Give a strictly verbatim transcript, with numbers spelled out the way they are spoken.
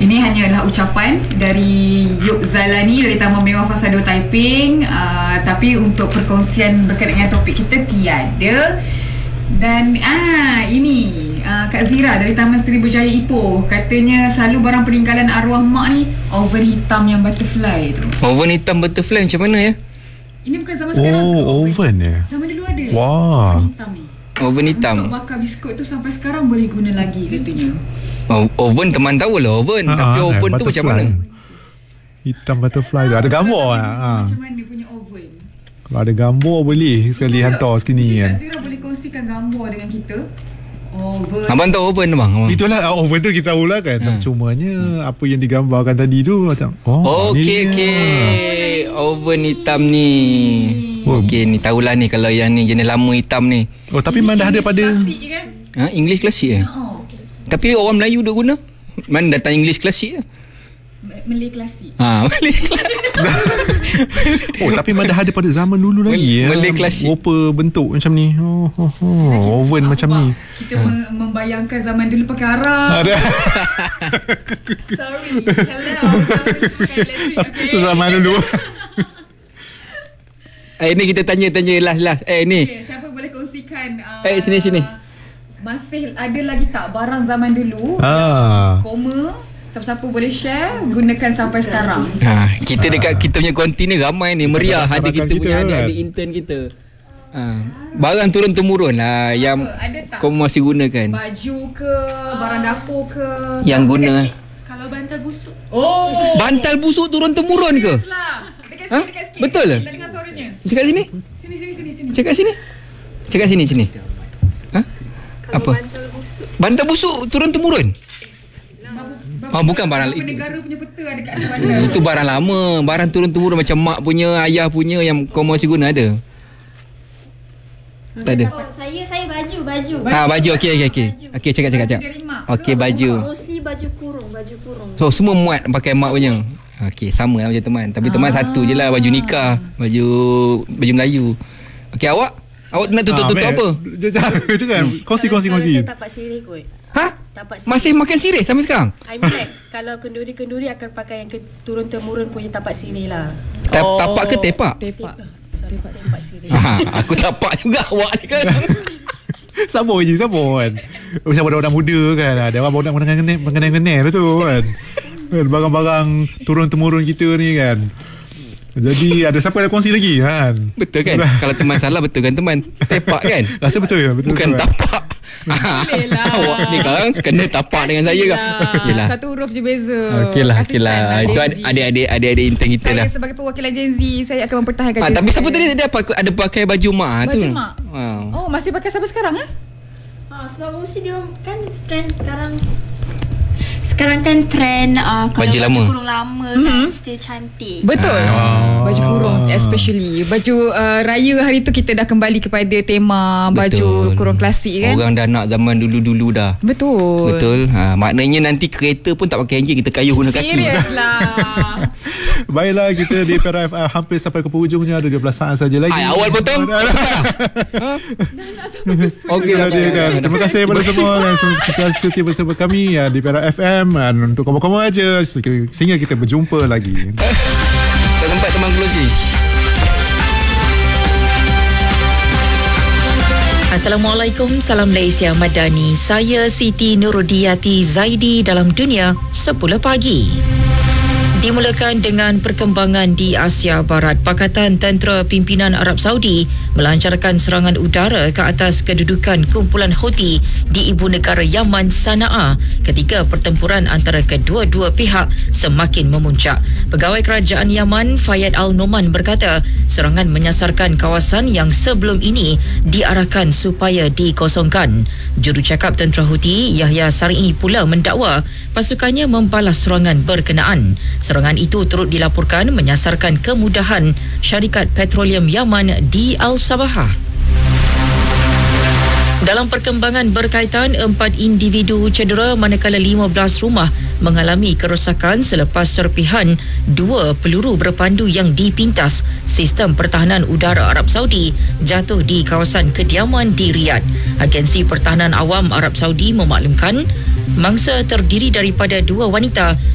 Ini hanyalah ucapan dari Yuk Zalani dari Taman Mewah Fasado Taiping, uh, tapi untuk perkongsian berkaitan dengan topik kita tiada. Dan ah ini uh, Kak Zira dari Taman Seri Berjaya Ipoh, katanya selalu barang peninggalan arwah mak ni oven hitam yang butterfly tu. Oven hitam butterfly macam mana ya? Ini bukan zaman sekarang. Oh, oven ya. Zaman dulu ada. Wah. Oven hitam ni. Oven hitam. Untuk bakar biskut tu sampai sekarang boleh guna lagi katanya. Oh, oven teman tahu lah oven, ha, tapi oven kan, tu macam mana? Hitam butterfly tu ada gambar lah. Ha. Macam mana punya oven? Kalau ada gambar boleh sekali hantar sini kan. Kak Zira boleh kongsikan gambar dengan kita. Oven. Abang tahu oven tu bang? Itulah oven tu kita tahu lah kan. Ha. Cumanya apa yang digambarkan tadi tu macam oh, okey okey. Oven hitam ni. Oh. Okey ni tahulah ni kalau yang ni jenis lama hitam ni. Oh tapi mana dah ada pada klasik kan? Ha, English klasik eh? Oh. Tapi orang Melayu duk guna. Mana datang English klasik je? Malay klasik. Ha, Malay klasik. Oh tapi mana dah ada pada zaman dulu lagi ya. Malay klasik. Rupa bentuk macam ni. Oh, oh, oh. Oven macam ni. Kita ha. membayangkan zaman dulu pakai arang. Ada. Sorry. Hello. Zaman dulu pakai elektrik. Okay. Zaman dulu. Eh ni kita tanya-tanya last-last. Eh ni. Okay, siapa boleh kongsikan uh, Eh sini sini. Masih ada lagi tak barang zaman dulu? Ah. Koma, siapa-siapa boleh share, gunakan sampai sekarang. Ha, kita dekat kita punya kontainer ramai ni meriah ada kita, kita punya ada kan? intern kita. Ha, barang turun temurun lah yang kau masih gunakan. Baju ke, barang dapur ke? Yang guna. Kalau bantal busuk. Oh. Bantal busuk turun temurun ke? Lah. Dekat Ha? sikit, dekat sikit. Betul ke? Tak dengar suaranya. Cakap sini. Sini, sini, sini, sini. Cakap sini. Cakap sini sini. Ha? Apa? Bantal busuk. Bantal busuk turun temurun. Ah, bukan barang itu. Negara punya peta ada kat atas bandar. Itu barang lama, barang turun temurun macam mak punya, ayah punya yang kau masih guna ada. Tak ada. Oh, saya saya baju, baju. Ha, baju okey okey okey. Okey cakap cakap cakap. Okey baju. Mostly baju kurung, baju kurung. So semua muat pakai mak punya. Okey sama lah macam teman. Tapi teman ah. satu je lah baju nikah, baju baju Melayu. Okey awak? Awak nak tutup-tutup apa? Jangan. Kongsi kongsi kongsi. Saya tapak sirih kot. Ha? Masih makan sirih sampai sekarang? I mean like, kalau kenduri-kenduri akan pakai yang ke, turun temurun punya tapak sirih lah. Oh, tapak ke tepak? Tepak. Tepak, tapak sirih. Ha, aku tapak juga awak ni kan. Sabar je, sabar kan. Macam budak-budak muda kan. Ada orang budak mengenai-mengenai tu kan. Barang-barang turun temurun kita ni kan. Jadi ada siapa ada kongsi lagi kan? Betul kan? Kalau teman salah betul kan teman? Tepak kan? Rasa betul ya? Betul. Bukan betul, tapak. Boleh lah. Awak ni kan kena tapak dengan saya kan? Yelah. Satu huruf je beza. Okeylah, okeylah. Itu adik-adik adik-adik intern kita saya lah. Saya sebagai perwakilan Gen Z, saya akan mempertahankan ha, Gen Z. Tapi siapa tadi ada apa ada pakai baju mak baju tu? Baju mak. Wow. Oh, masih pakai sampai sekarang ah? Ha, sebab mesti dia kan trend sekarang. Sekarang kan trend uh, kalau baju, baju lama. kurung lama kan mm-hmm. still cantik. Betul. Ah. Baju kurung especially. Baju uh, raya hari tu kita dah kembali kepada tema baju betul. Kurung klasik kan. Orang dah nak zaman dulu-dulu dah. Betul. Betul. Ha, maknanya nanti kereta pun tak pakai enjin, kita kayuh guna kaki. Serius lah. Baiklah, kita di P R F uh, hampir sampai ke penghujungnya, ada dua belas saat saja lagi. Ay, awal potong. ha? Okey, kan. Terima kasih kepada semua yang setia bersama kami ya, di P R F M. Dan untuk kamu-kamu aja sehingga kita berjumpa lagi. Tak sempat teman closing. Assalamualaikum, salam Malaysia Madani. Saya Siti Nurudiati Zaidi dalam Dunia sepuluh pagi. Dimulakan dengan perkembangan di Asia Barat. Pakatan Tentera Pimpinan Arab Saudi melancarkan serangan udara ke atas kedudukan kumpulan Houthi di ibu negara Yaman, Sana'a, ketika pertempuran antara kedua-dua pihak semakin memuncak. Pegawai Kerajaan Yaman, Fayyad Al-Noman berkata, serangan menyasarkan kawasan yang sebelum ini diarahkan supaya dikosongkan. Jurucakap Tentera Houthi, Yahya Sar'i pula mendakwa pasukannya membalas serangan berkenaan. Serangan itu turut dilaporkan menyasarkan kemudahan syarikat petroleum Yaman di Al-Sabahah. Dalam perkembangan berkaitan, empat individu cedera manakala lima belas rumah mengalami kerosakan selepas serpihan dua peluru berpandu yang dipintas sistem pertahanan udara Arab Saudi jatuh di kawasan kediaman di Riyadh. Agensi Pertahanan Awam Arab Saudi memaklumkan mangsa terdiri daripada dua wanita